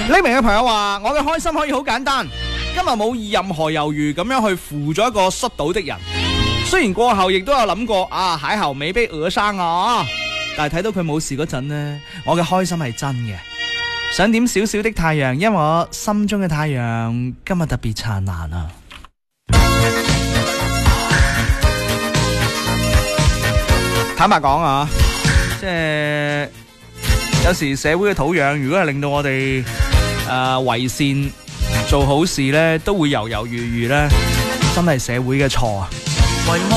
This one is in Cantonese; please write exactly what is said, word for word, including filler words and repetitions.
呢名嘅朋友話：我嘅開心可以好簡單，今日冇任何猶豫咁樣去扶咗一個摔倒的人。雖然過後亦都有諗過啊，還好未被訛傷啊，但係睇到佢冇事嗰陣呢，我嘅開心係真嘅。想點少少的太陽，因為我心中嘅太陽今日特別燦爛啊！坦白講啊，即係有時社會嘅土壤，如果係令到我哋誒為善做好事咧，都會猶猶豫豫咧，真係社會嘅錯啊！